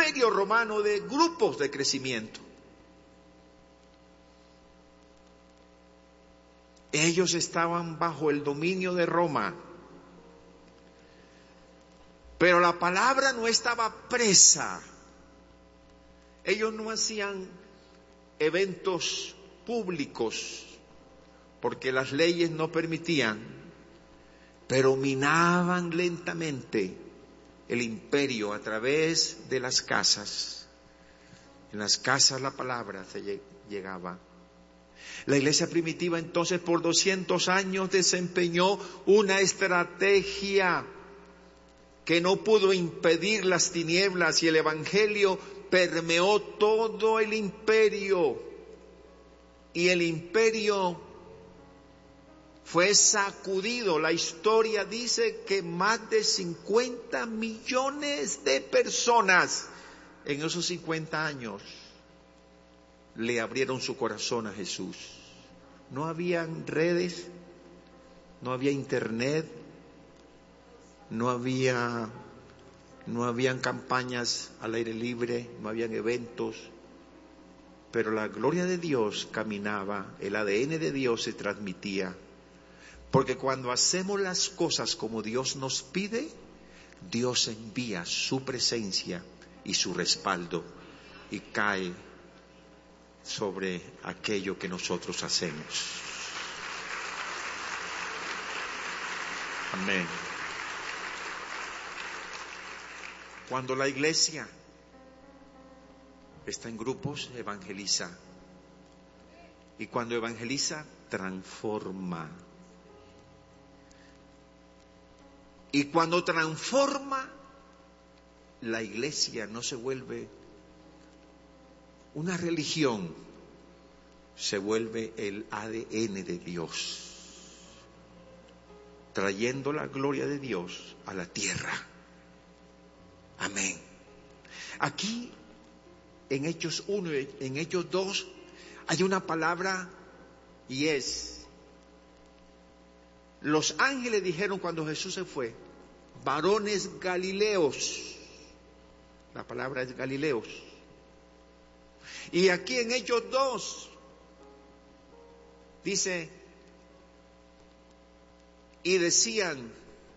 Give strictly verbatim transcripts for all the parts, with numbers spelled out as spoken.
imperio romano de grupos de crecimiento. Ellos estaban bajo el dominio de Roma, pero la palabra no estaba presa. Ellos no hacían eventos públicos porque las leyes no permitían, pero minaban lentamente el imperio a través de las casas. En las casas la palabra se llegaba. La iglesia primitiva entonces por doscientos años desempeñó una estrategia que no pudo impedir las tinieblas, y el evangelio permeó todo el imperio, y el imperio fue sacudido. La historia dice que más de cincuenta millones de personas en esos cincuenta años le abrieron su corazón a Jesús. No habían redes, no había internet, no había, no habían campañas al aire libre, no habían eventos, pero la gloria de Dios caminaba, el A D N de Dios se transmitía. Porque cuando hacemos las cosas como Dios nos pide, Dios envía su presencia y su respaldo y cae sobre aquello que nosotros hacemos. Amén. Cuando la iglesia está en grupos, evangeliza. Y cuando evangeliza, transforma. Y cuando transforma, la iglesia no se vuelve una religión, se vuelve el A D N de Dios, trayendo la gloria de Dios a la tierra. Amén. Aquí, en Hechos uno, en Hechos dos, hay una palabra y es: los ángeles dijeron cuando Jesús se fue, varones galileos. La palabra es galileos. Y aquí en Hechos dos dice, y decían,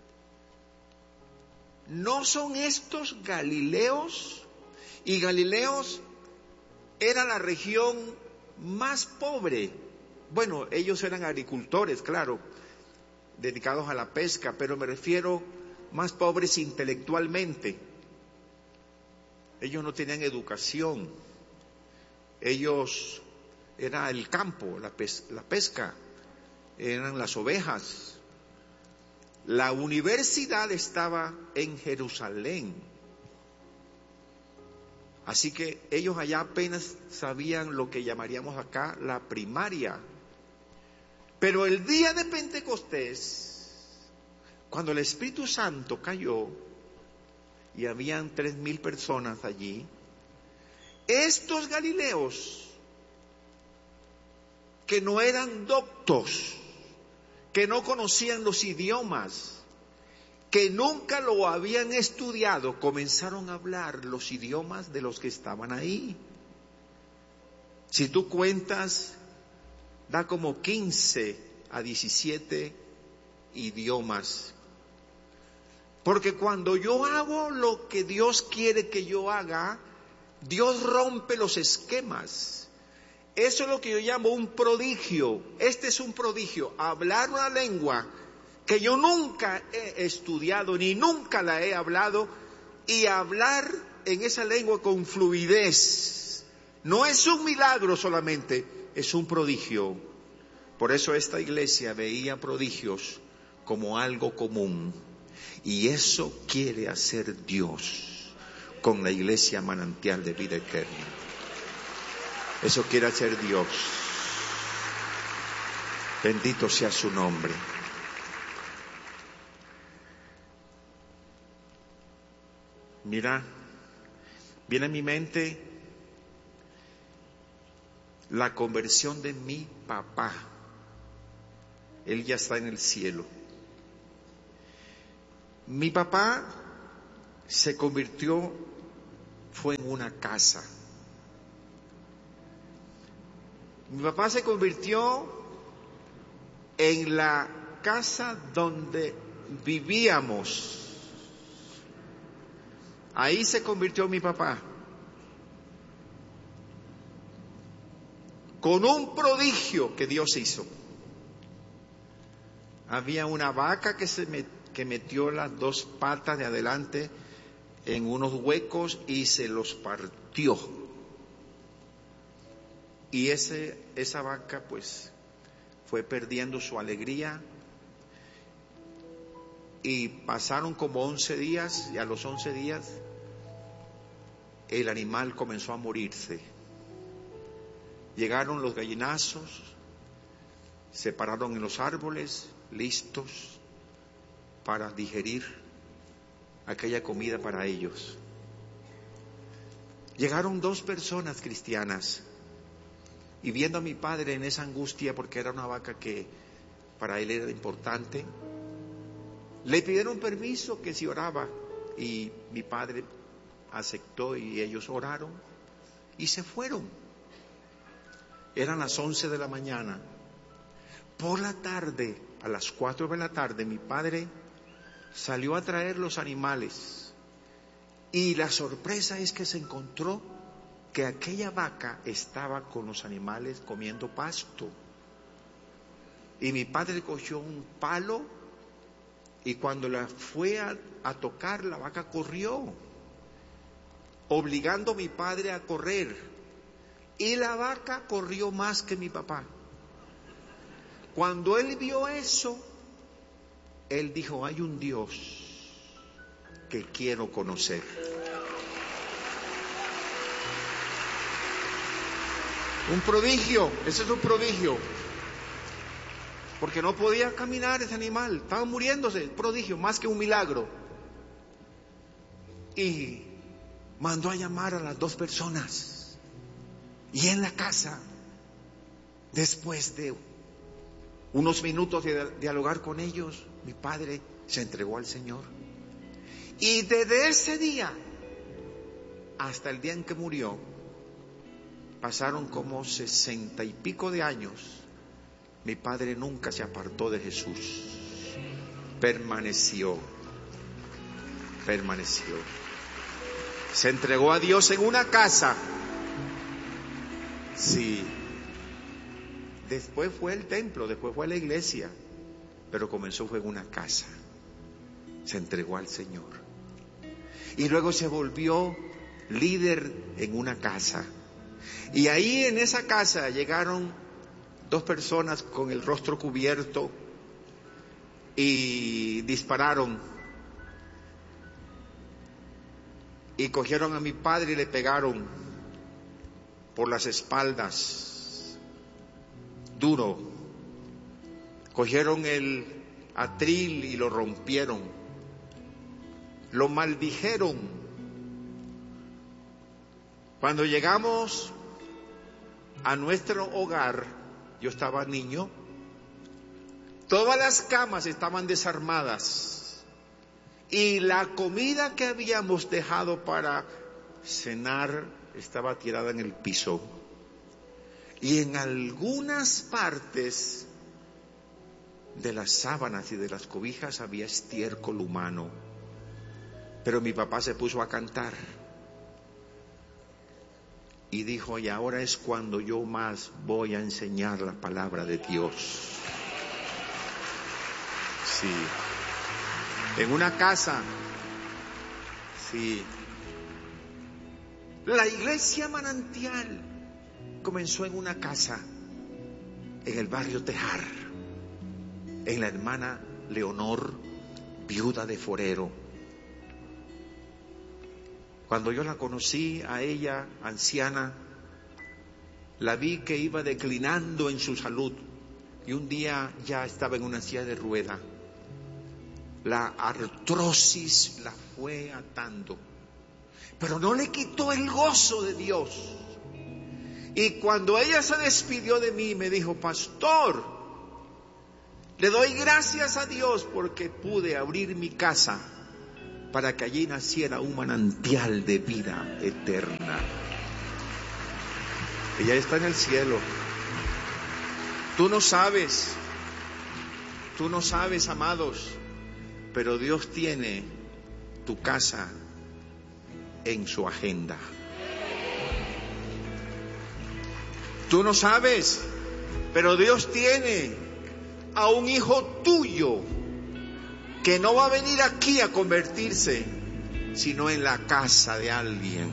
¿no son estos galileos? Y Galileos era la región más pobre. Bueno, ellos eran agricultores, claro, dedicados a la pesca, pero me refiero más pobres intelectualmente. Ellos no tenían educación. Ellos, era el campo, la, pes, la pesca, eran las ovejas. La universidad estaba en Jerusalén. Así que ellos allá apenas sabían lo que llamaríamos acá la primaria. Pero el día de Pentecostés, cuando el Espíritu Santo cayó y habían tres mil personas allí, estos galileos que no eran doctos, que no conocían los idiomas, que nunca lo habían estudiado, comenzaron a hablar los idiomas de los que estaban ahí. Si tú cuentas, da como quince a diecisiete idiomas. Porque cuando yo hago lo que Dios quiere que yo haga, Dios rompe los esquemas. Eso es lo que yo llamo un prodigio. Este es un prodigio, hablar una lengua que yo nunca he estudiado ni nunca la he hablado, y hablar en esa lengua con fluidez. No es un milagro solamente, es un prodigio. Por eso esta iglesia veía prodigios como algo común, y eso quiere hacer Dios con la iglesia Manantial de Vida Eterna. Eso quiere hacer Dios. Bendito sea su nombre. Mira, viene a mi mente la conversión de mi papá. Él ya está en el cielo. Mi papá se convirtió fue en una casa. Mi papá se convirtió en la casa donde vivíamos. Ahí se convirtió mi papá. Con un prodigio que Dios hizo. Había una vaca que se met, que metió las dos patas de adelante en unos huecos y se los partió. Y ese, esa vaca pues fue perdiendo su alegría y pasaron como once días y a los once días el animal comenzó a morirse. Llegaron los gallinazos, se pararon en los árboles, listos para digerir aquella comida para ellos. Llegaron dos personas cristianas y viendo a mi padre en esa angustia, porque era una vaca que para él era importante, le pidieron permiso que si oraba, y mi padre aceptó y ellos oraron y se fueron. Eran las once de la mañana. Por la tarde, a las cuatro de la tarde, mi padre salió a traer los animales y la sorpresa es que se encontró que aquella vaca estaba con los animales comiendo pasto. Y mi padre cogió un palo y cuando la fue a, a tocar, la vaca corrió, obligando a mi padre a correr. Y la vaca corrió más que mi papá. Cuando él vio eso, él dijo, hay un Dios que quiero conocer. Un prodigio, ese es un prodigio. Porque no podía caminar ese animal, estaba muriéndose, prodigio, más que un milagro. Y mandó a llamar a las dos personas. Y en la casa, después de unos minutos de dialogar con ellos, mi padre se entregó al Señor. Y desde ese día hasta el día en que murió, pasaron como sesenta y pico de años. Mi padre nunca se apartó de Jesús. Permaneció. Permaneció. Se entregó a Dios en una casa. Sí. Después fue el templo, después fue la iglesia. Pero comenzó fue en una casa. Se entregó al Señor. Y luego se volvió líder en una casa. Y ahí en esa casa llegaron dos personas con el rostro cubierto y dispararon. Y cogieron a mi padre y le pegaron por las espaldas, duro. Cogieron el atril y lo rompieron. Lo maldijeron. Cuando llegamos a nuestro hogar, yo estaba niño, todas las camas estaban desarmadas y la comida que habíamos dejado para cenar estaba tirada en el piso. Y en algunas partes de las sábanas y de las cobijas había estiércol humano. Pero mi papá se puso a cantar y dijo, y ahora es cuando yo más voy a enseñar la palabra de Dios. Sí. En una casa. Sí. La iglesia Manantial comenzó en una casa en el barrio Tejar, en la hermana Leonor, viuda de Forero. Cuando yo la conocí a ella, anciana, la vi que iba declinando en su salud y un día ya estaba en una silla de rueda. La artrosis la fue atando, pero no le quitó el gozo de Dios. Y cuando ella se despidió de mí, me dijo, pastor, le doy gracias a Dios porque pude abrir mi casa para que allí naciera un manantial de vida eterna. Ella está en el cielo. Tú no sabes, tú no sabes, amados, pero Dios tiene tu casa en su agenda. Tú no sabes, pero Dios tiene a un hijo tuyo que no va a venir aquí a convertirse, sino en la casa de alguien.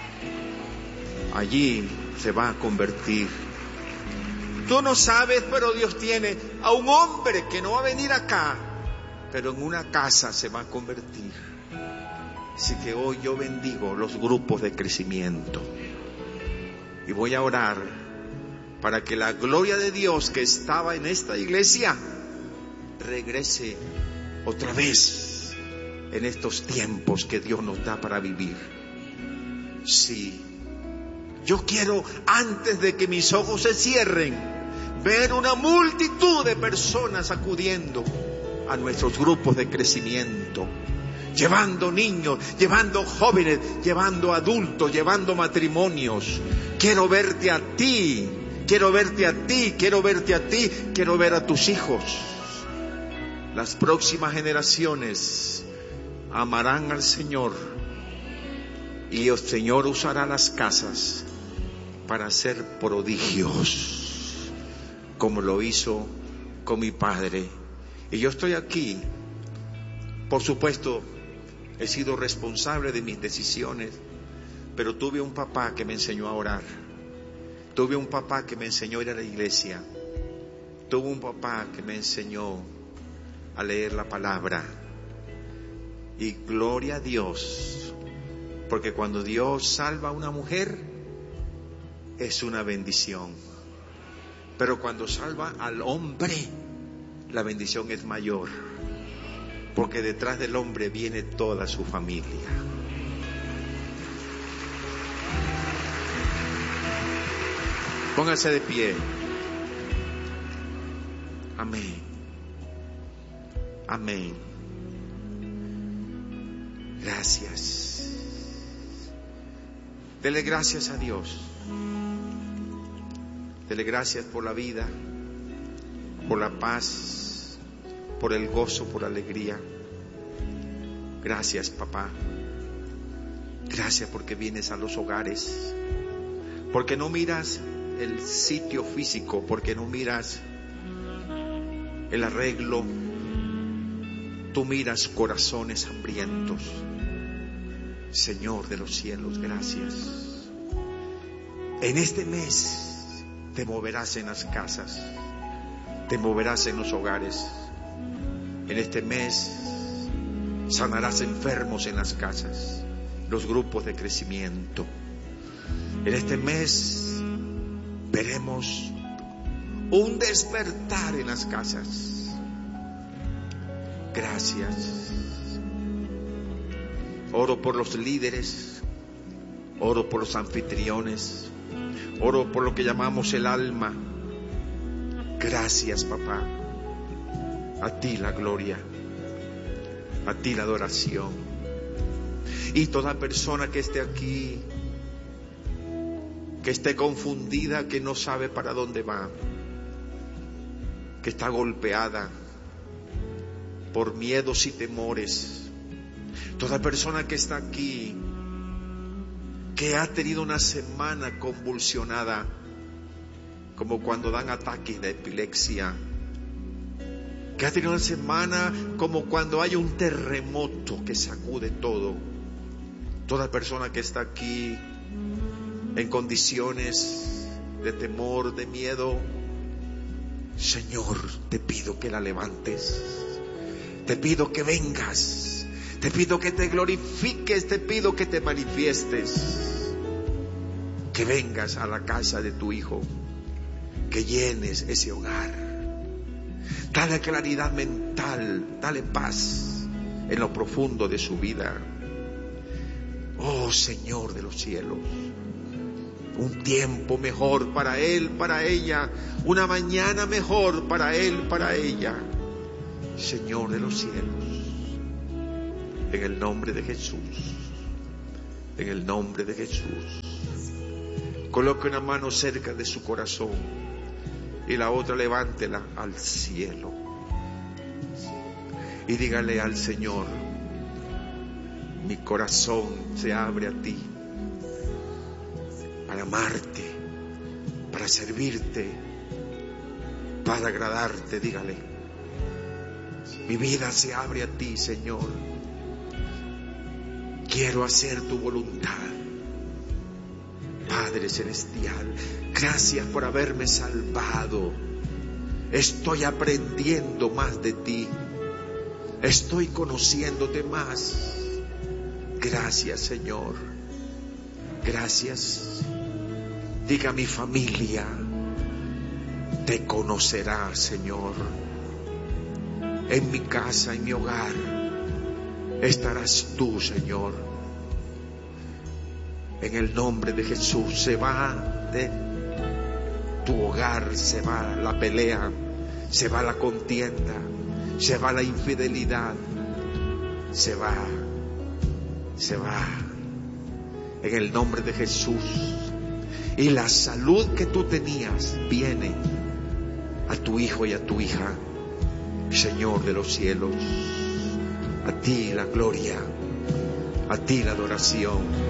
Allí se va a convertir. Tú no sabes, pero Dios tiene a un hombre que no va a venir acá, pero en una casa se va a convertir. Así que hoy yo bendigo los grupos de crecimiento y voy a orar para que la gloria de Dios que estaba en esta iglesia regrese otra vez en estos tiempos que Dios nos da para vivir. Sí, yo quiero, antes de que mis ojos se cierren, ver una multitud de personas acudiendo a nuestros grupos de crecimiento, llevando niños, llevando jóvenes, llevando adultos, llevando matrimonios. Quiero verte a ti, quiero verte a ti, quiero verte a ti, quiero ver a tus hijos. Las próximas generaciones amarán al Señor y el Señor usará las casas para hacer prodigios, como lo hizo con mi padre. Y yo estoy aquí, por supuesto, he sido responsable de mis decisiones, pero tuve un papá que me enseñó a orar. Tuve un papá que me enseñó a ir a la iglesia. Tuve un papá que me enseñó a leer la palabra. Y gloria a Dios, porque cuando Dios salva a una mujer, es una bendición. Pero cuando salva al hombre, la bendición es mayor, porque detrás del hombre viene toda su familia. Póngase de pie. Amén. Amén. Gracias. Dele gracias a Dios. Dele gracias por la vida, por la paz, por el gozo, por la alegría. Gracias, papá. Gracias porque vienes a los hogares, porque no miras el sitio físico, porque no miras el arreglo, tú miras corazones hambrientos. Señor de los cielos, gracias. En este mes te moverás en las casas, te moverás en los hogares. En este mes sanarás enfermos en las casas, los grupos de crecimiento. En este mes veremos un despertar en las casas. Gracias. Oro por los líderes, oro por los anfitriones, oro por lo que llamamos el alma. Gracias, papá. A ti la gloria, a ti la adoración. Y toda persona que esté aquí, que esté confundida, que no sabe para dónde va, que está golpeada por miedos y temores, toda persona que está aquí, que ha tenido una semana convulsionada, como cuando dan ataques de epilepsia, que ha tenido una semana como cuando hay un terremoto que sacude todo, toda persona que está aquí en condiciones de temor, de miedo, Señor, te pido que la levantes, te pido que vengas, te pido que te glorifiques, te pido que te manifiestes, que vengas a la casa de tu Hijo, que llenes ese hogar, dale claridad mental, dale paz en lo profundo de su vida. Oh Señor de los cielos, un tiempo mejor para él, para ella, una mañana mejor para él, para ella. Señor de los cielos, En el nombre de Jesús. En el nombre de Jesús. Coloque una mano cerca de su corazón y la otra levántela al cielo. Y dígale al Señor: mi corazón se abre a ti para amarte, para servirte, para agradarte. Dígale: mi vida se abre a ti, Señor. Quiero hacer tu voluntad. Padre Celestial, gracias por haberme salvado. Estoy aprendiendo más de ti. Estoy conociéndote más. Gracias, Señor. Gracias. Diga: mi familia te conocerá, Señor. En mi casa, en mi hogar, estarás tú, Señor. En el nombre de Jesús, se va de tu hogar, se va la pelea, se va la contienda, se va la infidelidad, se va, se va. En el nombre de Jesús. Y la salud que tú tenías viene a tu hijo y a tu hija. Señor de los cielos, a ti la gloria, a ti la adoración.